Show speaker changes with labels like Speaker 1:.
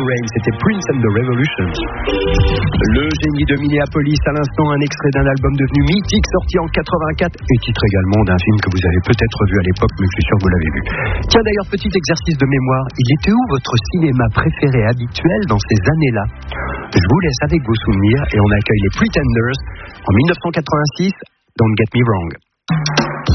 Speaker 1: Rain, c'était Prince and the Revolution. Le génie de Minneapolis, à l'instant, un extrait d'un album devenu mythique, sorti en 84, et titre également d'un film que vous avez peut-être vu à l'époque, mais je suis sûr que vous l'avez vu. Tiens, d'ailleurs, petit exercice de mémoire, il était où votre cinéma préféré habituel dans ces années-là? Je vous laisse avec vos souvenirs, et on accueille les Pretenders en 1986, Don't Get Me Wrong.